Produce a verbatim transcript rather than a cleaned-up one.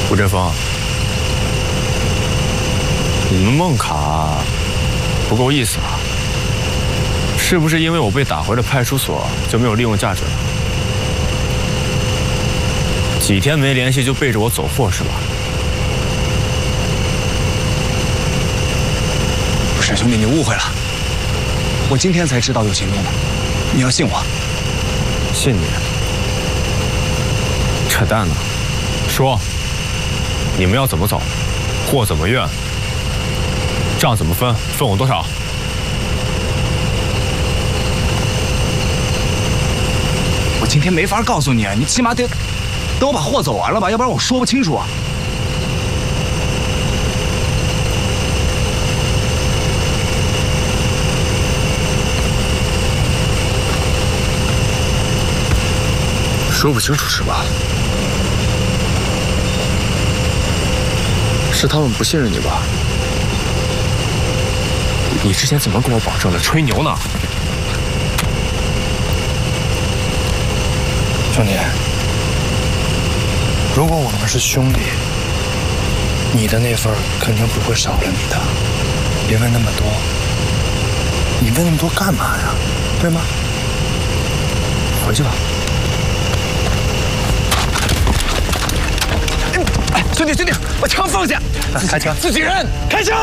吴振峰，你们梦卡不够意思啊？是不是因为我被打回了派出所就没有利用价值了？几天没联系就背着我走货是吧？ 不是兄弟，你误会了。我今天才知道有行动的，你要信我。 信你？扯淡呢！说，你们要怎么走？货怎么运？账怎么分？分我多少？ 我今天没法告诉你，你起码得等我把货走完了吧，要不然我说不清楚啊。 说不清楚是吧？是他们不信任你吧？你之前怎么跟我保证的？吹牛呢？ 兄弟，如果我们是兄弟，你的那份肯定不会少了你的。别问那么多，你问那么多干嘛呀？对吗？回去吧。 哎，兄弟兄弟，把枪放下！ 开枪！ 自己人，开枪！